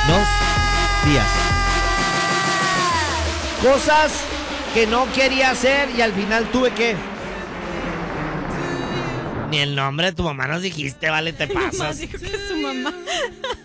2 días. Cosas que no quería hacer y al final tuve que. Ni el nombre de tu mamá nos dijiste, vale, te Mi mamá pasas. dijo que es su mamá.